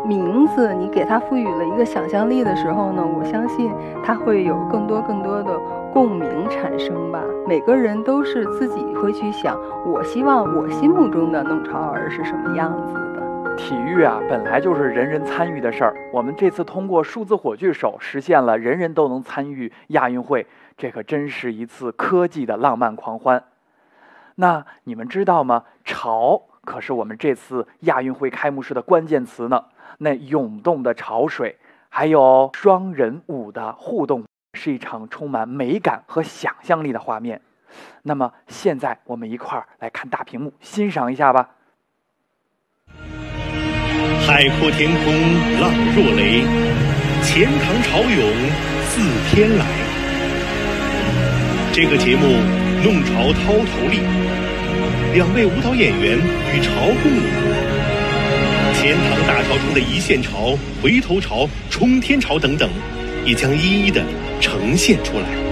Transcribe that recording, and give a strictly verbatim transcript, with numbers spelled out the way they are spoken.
名字你给它赋予了一个想象力的时候呢，我相信它会有更多更多的共鸣产生吧。每个人都是自己会去想，我希望我心目中的弄潮儿是什么样子的。 体育啊，本来就是人人参与的事儿。我们这次通过数字火炬手实现了人人都能参与亚运会，这可真是一次科技的浪漫狂欢。那你们知道吗？潮可是我们这次亚运会开幕式的关键词呢。那涌动的潮水，还有双人舞的互动，是一场充满美感和想象力的画面。那么现在我们一块儿来看大屏幕，欣赏一下吧。 海阔天空浪若雷，钱塘潮涌似天来。这个节目弄潮掏头力，两位舞蹈演员与潮共舞。钱塘大潮中的一线潮、回头潮、冲天潮等等，也将一一的呈现出来。